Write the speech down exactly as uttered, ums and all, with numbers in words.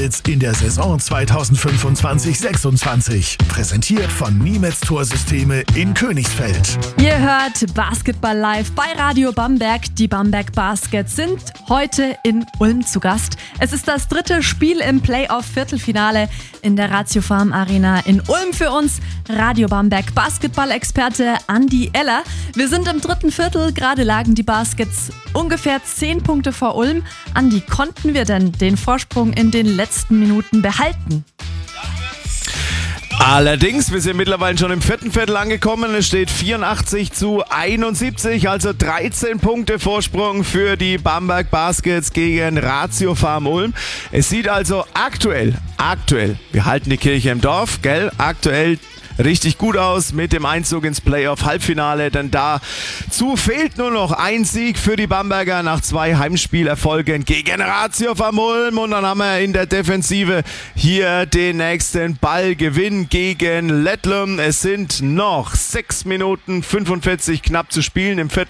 in der Saison zweitausendfünfundzwanzig sechsundzwanzig. Präsentiert von Niemetz Torsysteme in Königsfeld. Ihr hört Basketball live bei Radio Bamberg. Die Bamberg Baskets sind heute in Ulm zu Gast. Es ist das dritte Spiel im Playoff-Viertelfinale in der Ratio Farm Arena in Ulm für uns. Radio Bamberg Basketball-Experte Andi Eller. Wir sind im dritten Viertel. Gerade lagen die Baskets ungefähr zehn Punkte vor Ulm. Andi, konnten wir denn den Vorsprung in den letzten Minuten behalten? Allerdings, wir sind mittlerweile schon im vierten Viertel angekommen. Es steht vierundachtzig zu einundsiebzig, also dreizehn Punkte Vorsprung für die Bamberg Baskets gegen Ratio Farm Ulm. Es sieht also aktuell, aktuell, wir halten die Kirche im Dorf, gell, aktuell richtig gut aus mit dem Einzug ins Playoff-Halbfinale, denn dazu fehlt nur noch ein Sieg für die Bamberger nach zwei Heimspielerfolgen gegen Ratio Farm Ulm und dann haben wir in der Defensive hier den nächsten Ballgewinn gegen Lettlum. Es sind noch sechs Minuten fünfundvierzig knapp zu spielen im Viertel.